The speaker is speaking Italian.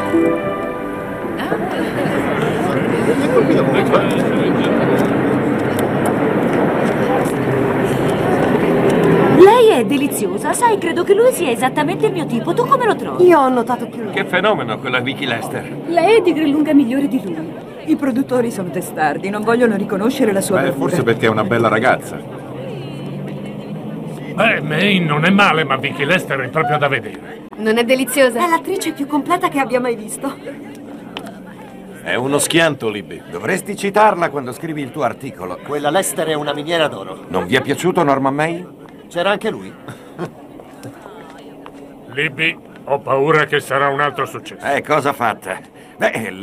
Lei è deliziosa, sai, credo che lui sia esattamente il mio tipo. Tu come lo trovi? Io ho notato più lei. Che fenomeno quella Vicky Lester. Lei è di gran lunga migliore di lui. I produttori sono testardi, non vogliono riconoscere la sua bravura. Forse perché è una bella ragazza. Maine non è male, ma Vicky Lester è proprio da vedere. Non è deliziosa? È l'attrice più completa che abbia mai visto. È uno schianto, Libby. Dovresti citarla quando scrivi il tuo articolo. Quella Lester è una miniera d'oro. Non vi è piaciuto Norman May? C'era anche lui. Libby, ho paura che sarà un altro successo. Cosa fatta? Beh,